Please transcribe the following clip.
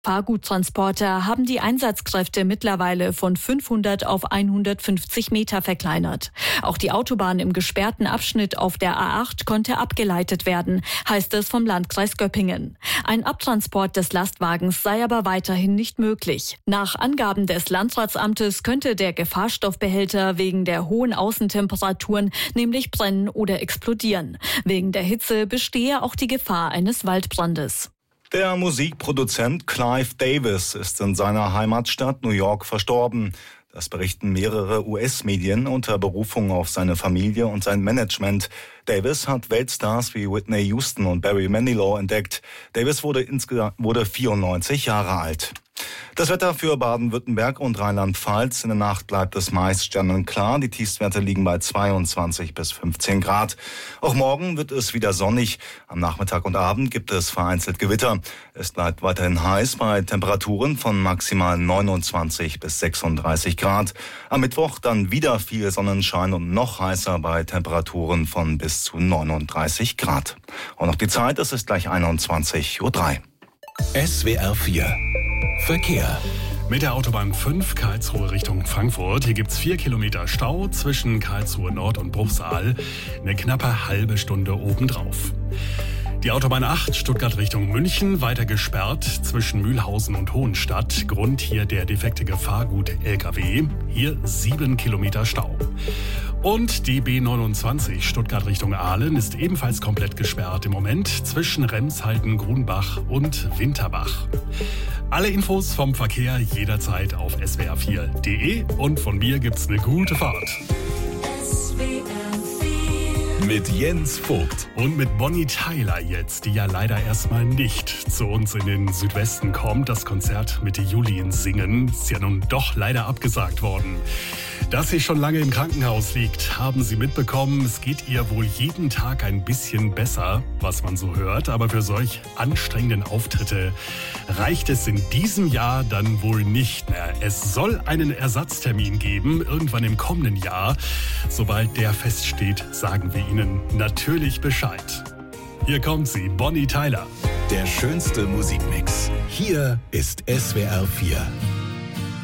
Fahrguttransporter haben die Einsatzkräfte mittlerweile von 500 auf 150 Meter verkleinert. Auch die Autobahn im gesperrten Abschnitt auf der A8 konnte abgeleitet werden, heißt es vom Landkreis Göppingen. Ein Abtransport des Lastwagens sei aber weiterhin nicht möglich. Nach Angaben des Landratsamtes könnte der Gefahrstoffbehälter wegen der hohen Außentemperaturen nämlich brennen oder explodieren. Wegen der Hitze bestehe auch die Gefahr eines Waldbrandes. Der Musikproduzent Clive Davis ist in seiner Heimatstadt New York verstorben. Das berichten mehrere US-Medien unter Berufung auf seine Familie und sein Management. Davis hat Weltstars wie Whitney Houston und Barry Manilow entdeckt. Davis wurde 94 Jahre alt. Das Wetter für Baden-Württemberg und Rheinland-Pfalz. In der Nacht bleibt es meist sternenklar. Die Tiefstwerte liegen bei 22 bis 15 Grad. Auch morgen wird es wieder sonnig. Am Nachmittag und Abend gibt es vereinzelt Gewitter. Es bleibt weiterhin heiß bei Temperaturen von maximal 29 bis 36 Grad. Am Mittwoch dann wieder viel Sonnenschein und noch heißer bei Temperaturen von bis zu 39 Grad. Und noch die Zeit, es ist gleich 21:03 Uhr. SWR 4 Verkehr. Mit der Autobahn 5 Karlsruhe Richtung Frankfurt. Hier gibt's 4 Kilometer Stau zwischen Karlsruhe Nord und Bruchsal. Eine knappe halbe Stunde obendrauf. Die Autobahn 8 Stuttgart Richtung München weiter gesperrt zwischen Mühlhausen und Hohenstadt. Grund hier der defekte Gefahrgut-LKW. Hier 7 Kilometer Stau. Und die B29 Stuttgart Richtung Aalen ist ebenfalls komplett gesperrt im Moment zwischen Remshalden, Grunbach und Winterbach. Alle Infos vom Verkehr jederzeit auf swr4.de und von mir gibt's eine gute Fahrt. Mit Jens Vogt. Und mit Bonnie Tyler jetzt, die ja leider erstmal nicht zu uns in den Südwesten kommt. Das Konzert mit Julien singen ist ja nun doch leider abgesagt worden. Dass sie schon lange im Krankenhaus liegt, haben Sie mitbekommen. Es geht ihr wohl jeden Tag ein bisschen besser, was man so hört. Aber für solch anstrengenden Auftritte reicht es in diesem Jahr dann wohl nicht mehr. Es soll einen Ersatztermin geben, irgendwann im kommenden Jahr. Sobald der feststeht, sagen wir Ihnen natürlich Bescheid. Hier kommt sie, Bonnie Tyler. Der schönste Musikmix. Hier ist SWR 4.